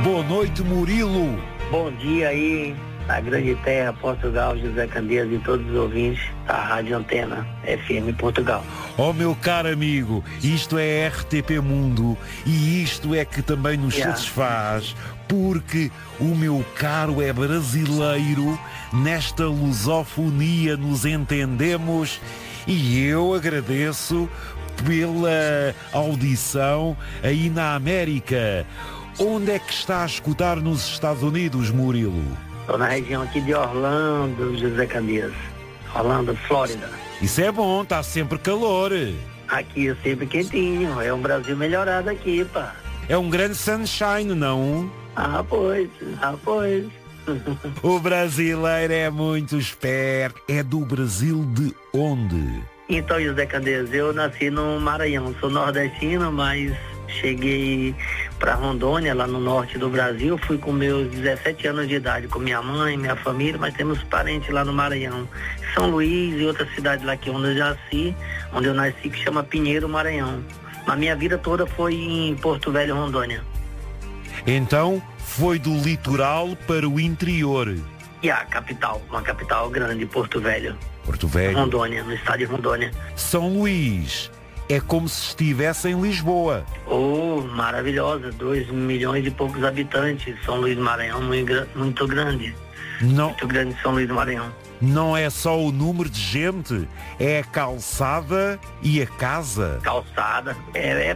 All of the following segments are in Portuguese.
Boa noite, Murilo. Bom dia aí, na grande terra, Portugal, José Candeias e todos os ouvintes da Rádio Antena FM Portugal. Oh, meu caro amigo, isto é RTP Mundo e isto é que também nos satisfaz, porque o meu caro é brasileiro, nesta lusofonia nos entendemos e eu agradeço pela audição aí na América. Onde é que está a escutar nos Estados Unidos, Murilo? Estou na região aqui de Orlando, José Candeias. Orlando, Flórida. Isso é bom, está sempre calor. Aqui é sempre quentinho, é um Brasil melhorado aqui, pá. É um grande sunshine, não? Ah, pois. O brasileiro é muito esperto. É do Brasil de onde? Então, José Candeias, eu nasci no Maranhão, sou nordestino, mas cheguei para Rondônia, lá no norte do Brasil, fui com meus 17 anos de idade, com minha mãe, minha família, mas temos parentes lá no Maranhão, São Luís e outra cidade lá que onde eu nasci, que chama Pinheiro, Maranhão. A minha vida toda foi em Porto Velho, Rondônia. Então, foi do litoral para o interior. E a capital, uma capital grande, Porto Velho. Porto Velho. Rondônia, no estado de Rondônia. São Luís. É como se estivesse em Lisboa. Oh, maravilhosa, 2 milhões e poucos habitantes, São Luís do Maranhão, muito grande. Não, muito grande São Luís do Maranhão. Não é só o número de gente, é a calçada e a casa. Calçada, é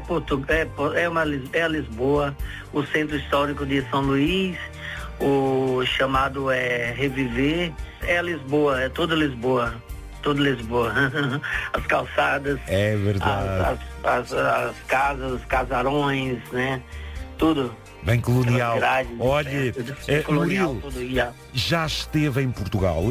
a Lisboa, o centro histórico de São Luís, o chamado Reviver, é Lisboa, é toda Lisboa. Tudo Lisboa. As calçadas. É verdade. As casas, os casarões, né? Tudo. Bem colonial. Grades, olha, colonial, Murilo, tudo, já esteve em Portugal?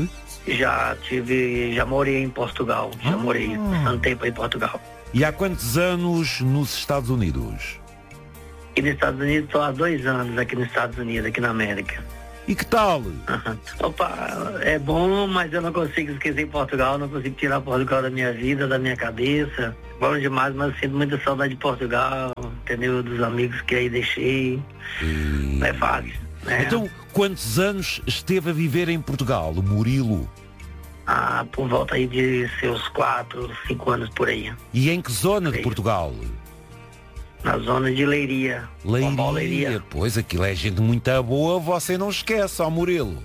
Já morei em Portugal. Já morei bastante tempo em Portugal. E há quantos anos nos Estados Unidos? E nos Estados Unidos estou há 2 anos aqui nos Estados Unidos, aqui na América. E que tal? Opa, é bom, mas eu não consigo esquecer Portugal, não consigo tirar Portugal da minha vida, da minha cabeça. Bom demais, mas sinto muita saudade de Portugal, entendeu? Dos amigos que aí deixei. Não é fácil, né? Então, quantos anos esteve a viver em Portugal, Murilo? Por volta aí de seus 4, 5 anos por aí. E em que zona de Portugal? Na zona de Leiria. Leiria. Pois, aquilo é gente muito boa, você não esquece, ó Murilo.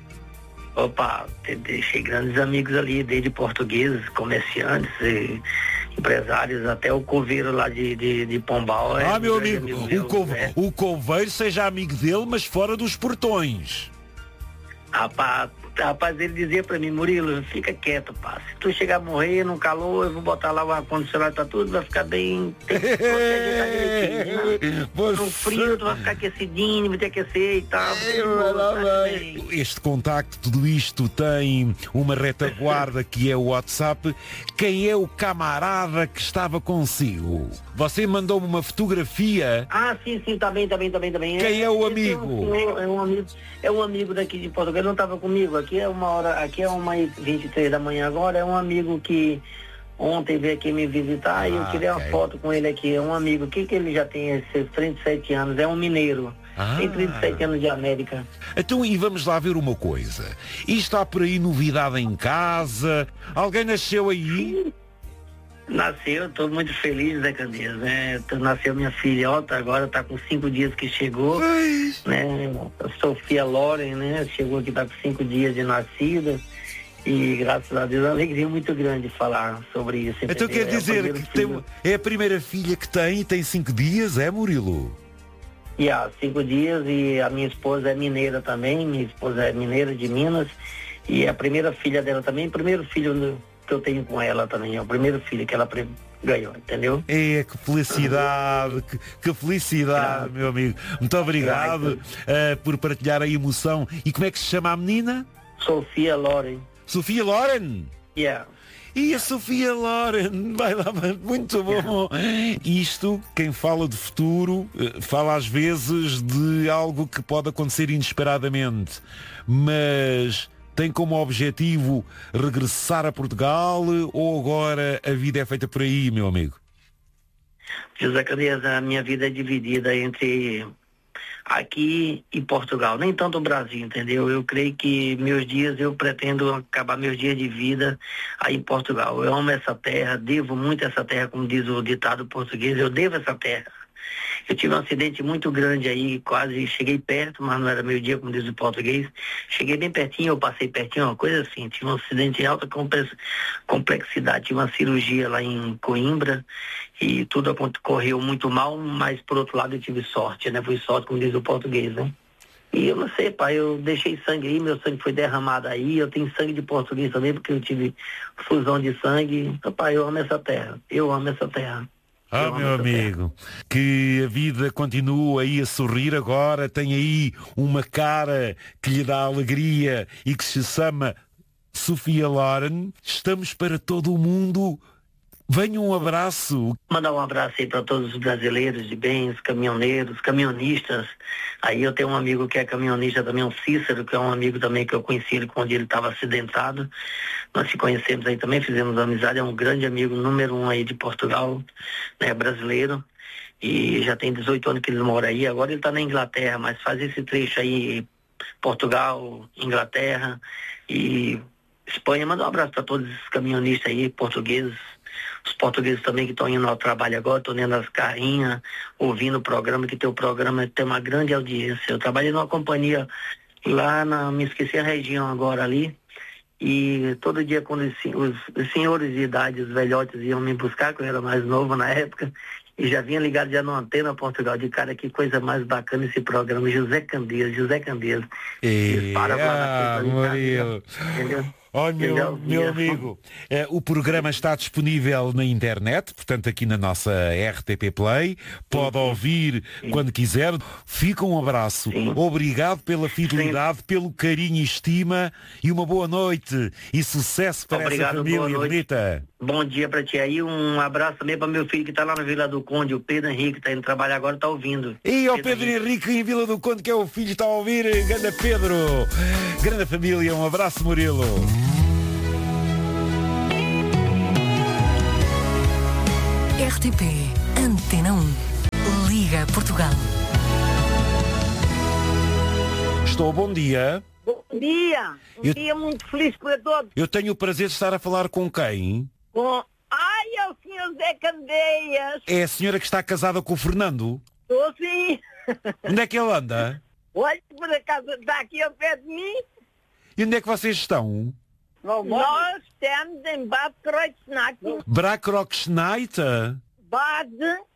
Opa, deixei grandes amigos ali, desde portugueses, comerciantes, empresários, até o coveiro lá de Pombal. Meu amigo, o coveiro seja amigo dele, mas fora dos portões. Rapaz, ele dizia pra mim, Murilo, fica quieto, pá. Se tu chegar a morrer no calor, eu vou botar lá o ar-condicionado, tá tudo, vai ficar bem. Tem que proteger direitinho, né? No frio, tu vai ficar aquecidinho, vai ter que aquecer e tal. Este contacto, tudo isto tem uma retaguarda que é o WhatsApp. Quem é o camarada que estava consigo? Você mandou-me uma fotografia. Sim, tá bem. Quem é o amigo? É um amigo daqui de Portugal, ele não estava comigo. Aqui é 1h23 da manhã agora, é um amigo que ontem veio aqui me visitar e eu tirei uma foto com ele aqui. É um amigo que ele já tem seus 37 anos, é um mineiro. Tem 37 anos de América. Então, e vamos lá ver uma coisa. E está por aí novidade em casa? Alguém nasceu aí? Nasceu, estou muito feliz, Zé Candeias, né? Nasceu minha filhota, agora está com 5 dias que chegou, né? A Sofia Loren, né? Chegou aqui, está com 5 dias de nascida. E graças a Deus é uma alegria muito grande falar sobre isso. Então quer dizer que é a primeira filha que tem 5 dias, é, Murilo? 5 dias, e a minha esposa é mineira também, minha esposa é mineira de Minas, e a primeira filha dela também, primeiro filho que eu tenho com ela também, é o primeiro filho que ela ganhou, entendeu? Que felicidade, que felicidade, meu amigo. Muito obrigado por partilhar a emoção. E como é que se chama a menina? Sofia Loren. Sofia Loren? E a Sofia Loren, vai lá, muito bom. Isto, quem fala de futuro, fala às vezes de algo que pode acontecer inesperadamente, mas tem como objetivo regressar a Portugal ou agora a vida é feita por aí, meu amigo? José Candeias, a minha vida é dividida entre aqui em Portugal, nem tanto no Brasil, entendeu? Eu creio que eu pretendo acabar meus dias de vida aí em Portugal. Eu amo essa terra, devo muito essa terra, como diz o ditado português, eu devo essa terra. Eu tive um acidente muito grande aí, quase cheguei perto, mas não era meu dia, como diz o português. Cheguei bem pertinho, eu passei pertinho, uma coisa assim. Tive um acidente de alta complexidade, tive uma cirurgia lá em Coimbra e tudo correu muito mal, mas por outro lado eu tive sorte, né? Fui sorte, como diz o português, né? E eu não sei, pai, eu deixei sangue aí, meu sangue foi derramado aí, eu tenho sangue de português também, porque eu tive fusão de sangue. Então, pai, eu amo essa terra, eu amo essa terra. Ah, meu amigo, que a vida continua aí a sorrir agora, tem aí uma cara que lhe dá alegria e que se chama Sofia Loren. Estamos para todo o mundo. Venha um abraço. Mandar um abraço aí para todos os brasileiros de bem, os caminhoneiros, caminhonistas. Aí eu tenho um amigo que é caminhonista também, o Cícero, que é um amigo também que eu conheci ele quando ele estava acidentado. Nós se conhecemos aí também, fizemos amizade, é um grande amigo, número 1 aí de Portugal, né, brasileiro. E já tem 18 anos que ele mora aí, agora ele está na Inglaterra, mas faz esse trecho aí, Portugal, Inglaterra e Espanha. Manda um abraço para todos esses caminhonistas aí, portugueses. Os portugueses também que estão indo ao trabalho agora, estão dentro das carrinhas, ouvindo o programa, que teu programa tem uma grande audiência. Eu trabalhei numa companhia lá me esqueci a região agora ali, e todo dia quando os senhores de idade, os velhotes iam me buscar, que eu era mais novo na época, e já vinha ligado já na Antena Portugal, de cara, que coisa mais bacana esse programa, José Candeias. Murilo. Entendeu? Olha, meu amigo, o programa está disponível na internet, portanto aqui na nossa RTP Play, pode ouvir quando quiser. Fica um abraço, obrigado pela fidelidade, pelo carinho e estima, e uma boa noite e sucesso para essa família bonita. Bom dia para ti aí, um abraço também para meu filho que está lá na Vila do Conde, o Pedro Henrique, está indo trabalhar agora, está ouvindo. E o Pedro Henrique em Vila do Conde, que é o filho, está a ouvir. Grande Pedro, grande família, um abraço, Murilo. RTP Antena 1, Liga Portugal. Estou, bom dia. Bom dia, dia muito feliz para todos. Eu tenho o prazer de estar a falar com quem? É o senhor Zé Candeias. É a senhora que está casada com o Fernando? Estou sim. Onde é que ele anda? Olha, por acaso está aqui ao pé de mim. E onde é que vocês estão? Nós estamos em Bad Kreuznach. Bracroxnaita? Bad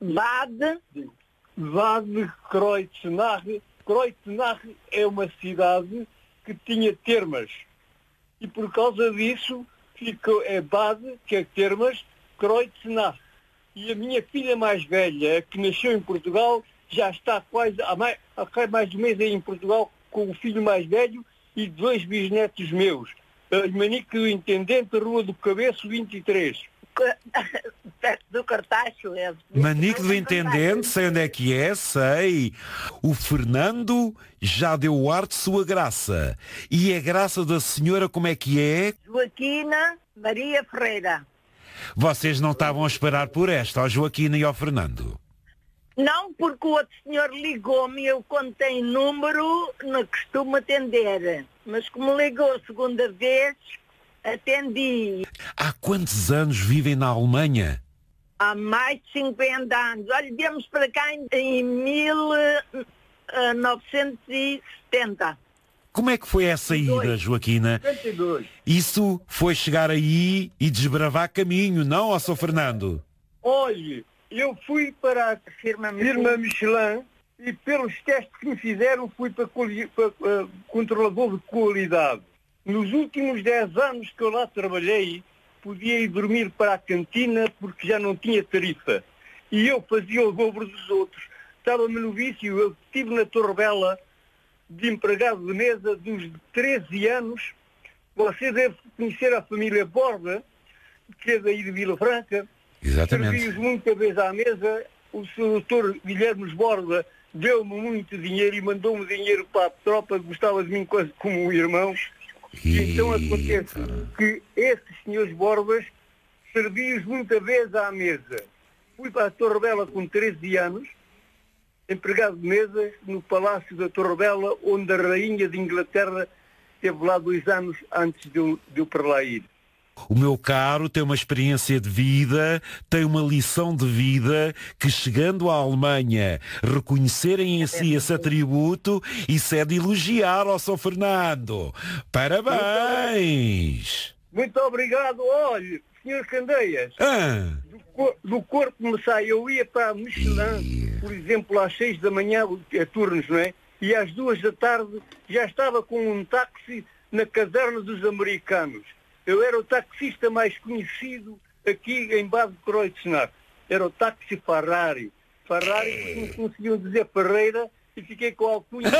Kreuznach. Kreuznach é uma cidade que tinha termas. E por causa disso, Bad, que é termas, Kreuznach. E a minha filha mais velha, que nasceu em Portugal, já está quase há mais de um mês aí em Portugal com o filho mais velho e 2 bisnetos meus. Manique do Intendente, Rua do Cabeço, 23. Perto do Cartacho. Manique do Intendente, sei onde é que é, sei. O Fernando já deu o ar de sua graça. E a graça da senhora como é que é? Joaquina Maria Ferreira. Vocês não estavam a esperar por esta, ao Joaquina e ao Fernando? Não, porque o outro senhor ligou-me, eu quando tenho número não costumo atender. Mas como ligou a segunda vez, atendi. Há quantos anos vivem na Alemanha? Há mais de 50 anos. Olha, viemos para cá em 1970. Como é que foi essa ida, Joaquina? 72. Isso foi chegar aí e desbravar caminho, não, ó Sr. Fernando? Olhe, eu fui para a firma Michelin e pelos testes que me fizeram fui para controlador de qualidade. Nos últimos 10 anos que eu lá trabalhei, podia ir dormir para a cantina porque já não tinha tarifa. E eu fazia o dobro dos outros. Estava-me no vício, eu estive na Torre Bela de empregado de mesa dos 13 anos. Você deve conhecer a família Borda, que é daí de Vila Franca. Exatamente. Servi-os muita vez à mesa. O Sr. Dr. Guilherme Borda deu-me muito dinheiro e mandou-me dinheiro para a tropa, gostava de mim quase como um irmão. E então acontece que esses senhores Bordas servi-os muita vez à mesa. Fui para a Torre Bela com 13 anos empregado de mesa no Palácio da Torre Bela, onde a Rainha de Inglaterra esteve lá 2 anos antes de eu para lá ir. O meu caro tem uma experiência de vida, tem uma lição de vida que, chegando à Alemanha, reconhecerem em si esse atributo, isso é de elogiar ao Sr. Fernando. Parabéns! Muito obrigado. Olha, Sr. Candeias, do corpo me sai. Eu ia para a Michelin, por exemplo, às 6 da manhã, é turnos, não é? E às 2 da tarde já estava com um táxi na caserna dos americanos. Eu era o taxista mais conhecido aqui em Bad Kreuznach. Era o táxi Ferrari. Ferrari, não conseguiam dizer Ferreira, e fiquei com a alcunha.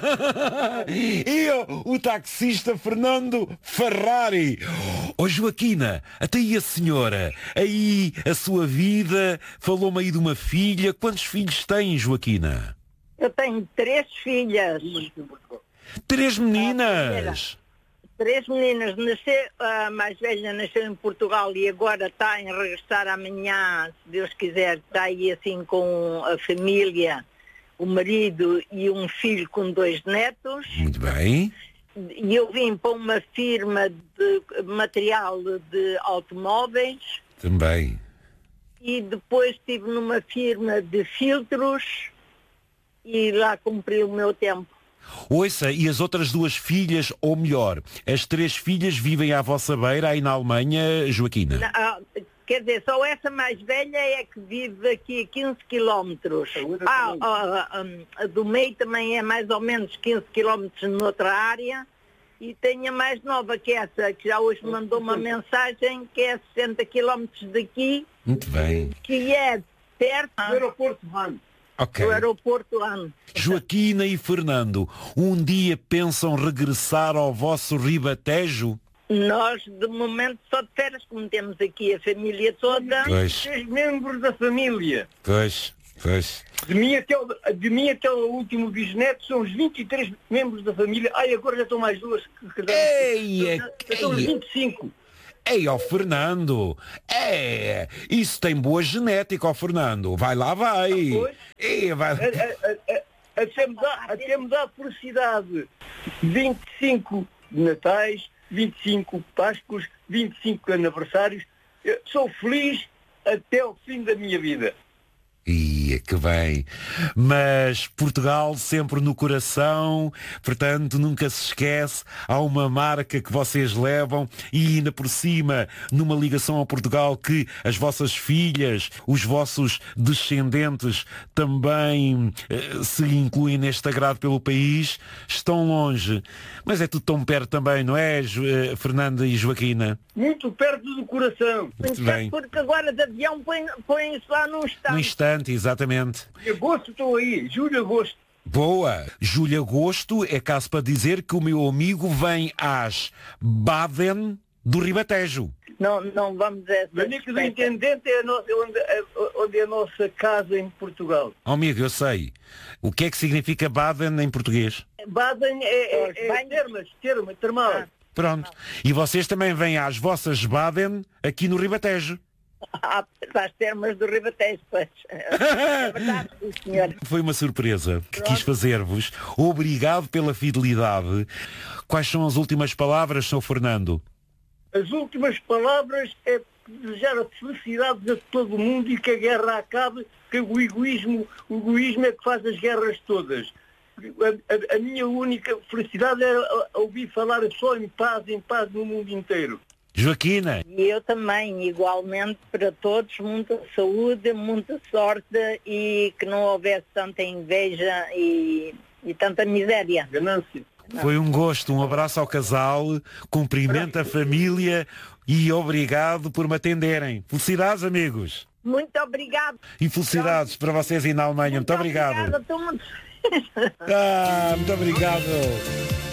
Eu, o taxista Fernando Ferrari. Joaquina, até aí a senhora, aí a sua vida, falou-me aí de uma filha. Quantos filhos tem, Joaquina? Eu tenho 3 filhas. 3 meninas? 3 meninas. A mais velha nasceu em Portugal e agora está em regressar amanhã, se Deus quiser. Está aí assim com a família, o marido e um filho com 2 netos. Muito bem. E eu vim para uma firma de material de automóveis. Também. E depois estive numa firma de filtros e lá cumpri o meu tempo. Ouça, e as outras 2 filhas, ou melhor, as 3 filhas vivem à vossa beira aí na Alemanha, Joaquina? Quer dizer, só essa mais velha é que vive aqui a 15 quilómetros. A do meio também é mais ou menos 15 quilómetros noutra área. E tenho a mais nova que essa, que já hoje mandou uma mensagem, que é 60 quilómetros daqui. Muito bem. Que é perto do aeroporto Van. Okay. Do aeroporto Van. Joaquina e Fernando, um dia pensam regressar ao vosso Ribatejo? Nós, de momento, só de férias, como temos aqui a família toda. 6 membros da família. Pois. De mim até o último bisneto são os 23 membros da família. Agora já estão mais 2. São os 25. Fernando, isso tem boa genética, Fernando. Vai lá, vai. Até me dá felicidade. 25 natais, 25 Páscoas, 25 aniversários. Eu sou feliz até o fim da minha vida. Que bem. Mas Portugal sempre no coração, portanto nunca se esquece, há uma marca que vocês levam e ainda por cima numa ligação ao Portugal que as vossas filhas, os vossos descendentes também se incluem neste agrado pelo país, estão longe, mas é tudo tão perto também, não é, Fernanda e Joaquina? Muito perto do coração. Muito bem. Porque agora de avião põe-se lá num instante. Num instante, exatamente. Em agosto estou aí, julho, agosto. Boa! Julho, agosto é caso para dizer que o meu amigo vem às Baden do Ribatejo. Não vamos a essa. Maníaco do Intendente é onde é a nossa casa em Portugal. Amigo, eu sei. O que é que significa Baden em português? Baden é termal. Pronto. E vocês também vêm às vossas Baden aqui no Ribatejo. Às termas do Ribatejo, pois. É verdade, senhor. Foi uma surpresa que quis fazer-vos. Obrigado pela fidelidade. Quais são as últimas palavras, Sr. Fernando? As últimas palavras é desejar a felicidade a todo o mundo e que a guerra acabe, que o egoísmo é que faz as guerras todas. A minha única felicidade era ouvir falar só em paz no mundo inteiro. Joaquina. E eu também, igualmente, para todos, muita saúde, muita sorte e que não houvesse tanta inveja e tanta miséria. Ganância. Foi um gosto, um abraço ao casal, cumprimento a família e obrigado por me atenderem. Felicidades, amigos. Muito obrigado. E felicidades para vocês aí na Alemanha. Muito obrigado. Obrigada, estou muito... Muito obrigado.